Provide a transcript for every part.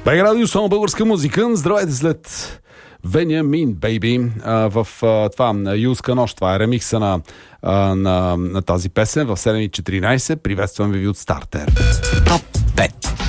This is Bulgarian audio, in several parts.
БГ Радио, само българска музика. Здравейте след Вениамин, бейби. В това Юлска нощ. Това е ремикса на тази песен в 7.14. Приветствам ви от Стартер. Топ 5.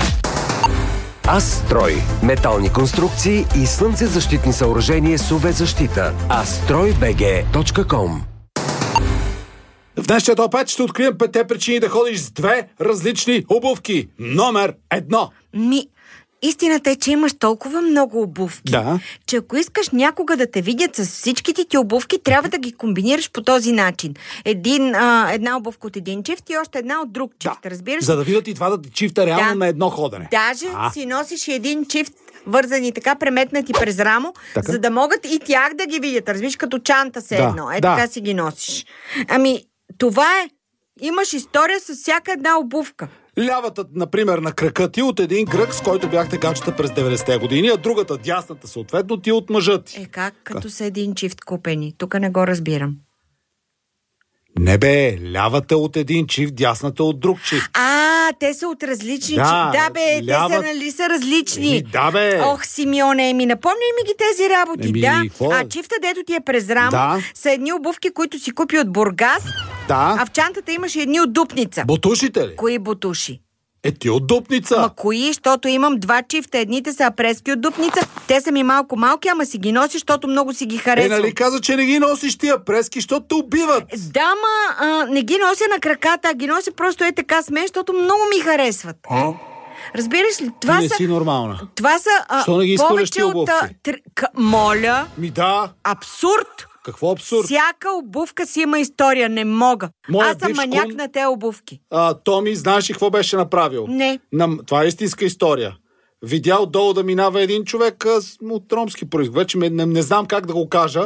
Астрой. Метални конструкции и слънцезащитни съоръжения с UV-защита. astroybg.com. В днешния топ 5 ще открием 5 причини да ходиш с две различни обувки. Номер 1. Истината е, че имаш толкова много обувки, че ако искаш някога да те видят с всичките ти обувки, трябва да ги комбинираш по този начин. Една обувка от един чифт и още една от друг чифт, разбираш? За да видят и двата чифта реално на едно ходене. Даже си носиш един чифт вързани така, преметнати през рамо, за да могат и тях да ги видят. Разбираш, като чанта се едно. Така си ги носиш. Това е. Имаш история с всяка една обувка. Лявата, например, на крака ти от един кръг, с който бяхте гачета през 90-те години, а другата, дясната, съответно, ти от мъжа ти. Как? Като са един чифт купени. Тук не го разбирам. Не бе, лявата от един чифт, дясната от друг чифт. Те са от различни чифт. Те са, нали, са различни. Ох, Симеоне, напомни ми ги тези работи. Чифта, дето ти е през рамо, са едни обувки, които си купи от Бургас, а в чантата имаш едни от Дупница. Бутушите ли? Кои бутуши? Ти от Дупница. Кои? Защото имам два чифта. Едните са апрески от Дупница. Те са ми малко малки, ама си ги носиш, защото много си ги харесвам. Нали каза, че не ги носиш тия апрески, защото те убиват? Не ги нося на краката, а ги нося просто така с мен, защото много ми харесват. Разбираш ли? Това не си нормална. Това са що не ги повече от... Моля. Абсурд! Какво абсурд? Всяка обувка си има история, не мога. Аз съм маняк на те обувки. Томи, знаеш ли какво беше направил? Не. Това е истинска история. Видя отдолу да минава един човек от ромски произход. Вече не знам как да го кажа.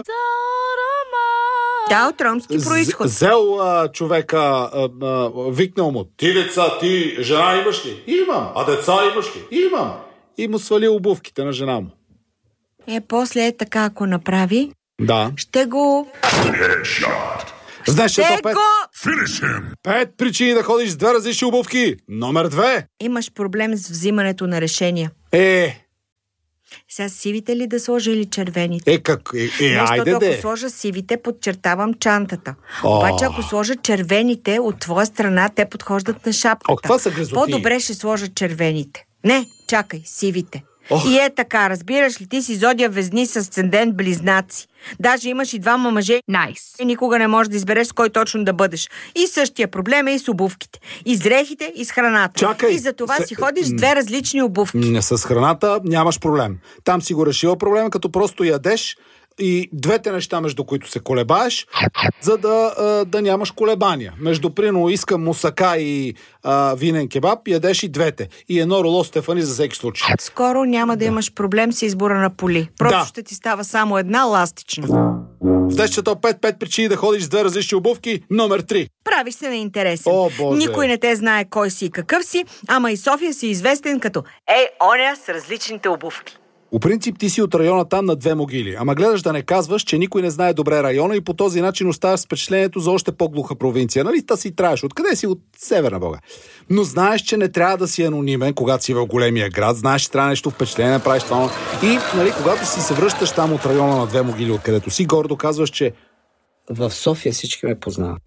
От ромски произход. Взел човека, викнал му: ти деца, ти жена имаш ли? Имам. А деца имаш ли? Имам. И му свали обувките на жена му. После така, ако направи, ще го... Знаеш, че то 5 причини да ходиш с две различни обувки. Номер 2. Имаш проблем с взимането на решения. Сега сивите ли да сложа или червените? Айде ако сложа сивите, подчертавам чантата. Обаче ако сложа червените, от твоя страна те подхождат на шапката. Това са гръзоти. По-добре ще сложа червените. Не, чакай, сивите. И така, разбираш ли, ти си зодия Везни с асцендент Близнаци. Даже имаш и двама мъже. И никога не можеш да избереш с кой точно да бъдеш. И същия проблем е и с обувките. И с дрехите, и с храната. И за това си ходиш с две различни обувки. С храната нямаш проблем. Там си го решила проблема, като просто ядеш и двете неща, между които се колебаеш, за да нямаш колебания. Между прино искам мусака и винен кебаб, ядеш и двете. И едно роло Стефани за всеки случай. Скоро няма да имаш проблем с избора на поли. Просто ще ти става само една ластична. В днешното 5 причини да ходиш с две различни обувки. Номер 3. Правиш се неинтересен. Боже. Никой не те знае кой си и какъв си, ама и София си известен като оня с различните обувки. По принцип ти си от района там на Две могили, ама гледаш да не казваш, че никой не знае добре района и по този начин оставаш с впечатлението за още по-глуха провинция. Нали? Та си траеш. Откъде си? От Северна Бога. Но знаеш, че не трябва да си анонимен, когато си в големия град. Знаеш, че трябва нещо впечатление да правиш това. И, когато си се връщаш там от района на Две могили, откъдето си, гордо казваш, че в София всички ме познават.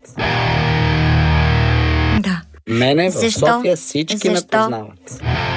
Мене в София всички ме познават.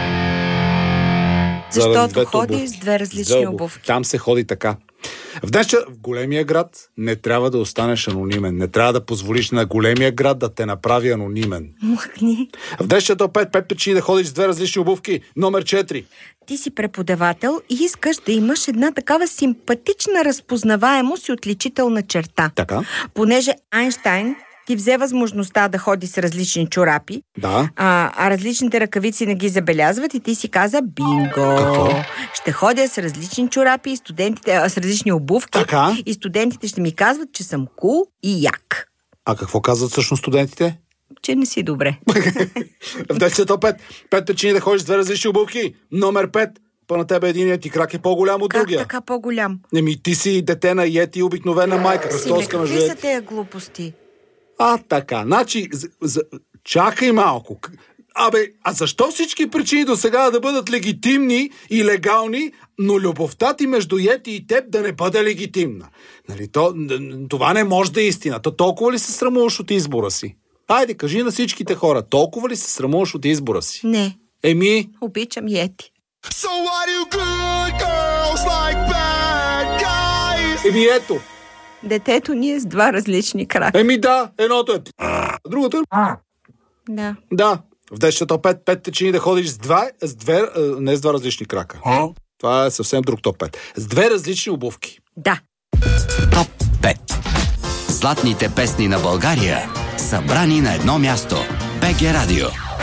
Защото ходи с две различни обувки. Там се ходи така. В големия град не трябва да останеш анонимен. Не трябва да позволиш на големия град да те направи анонимен. В днешното 5 причини да ходиш с две различни обувки. Номер 4. Ти си преподавател и искаш да имаш една такава симпатична разпознаваемост и отличителна черта. Така. Понеже Айнщайн ти взе възможността да ходи с различни чорапи, а различните ръкавици не ги забелязват и ти си каза бинго. Какво? Ще ходя с различни чорапи и студентите, с различни обувки. Така? И студентите ще ми казват, че съм кул и як. А какво казват всъщност студентите? Че не си добре. В 10-5 причини да ходиш с две различни обувки. Номер 5. На тебе единият ти крак е по-голям от другия. Как така по-голям? Ти си дете на Йети и обикновена майка. Какви са тези глупости? Така. Значи, чакай малко. А защо всички причини до сега да бъдат легитимни и легални, но любовта ти между Йети и теб да не бъде легитимна? Нали, това не може да е истина. Толкова ли се срамуваш от избора си? Айде, кажи на всичките хора, толкова ли се срамуваш от избора си? Не. Обичам Йети. So why do good girls like bad guys? Ето. Детето ни е с 2 различни крака. Да, едното е другото е Да. Да. В 10 течени да ходиш с две, не с 2 различни крака. Това е съвсем друг топ 5. С 2 различни обувки. Да. Топ 5. Златните песни на България, събрани на едно място. БГ Радио.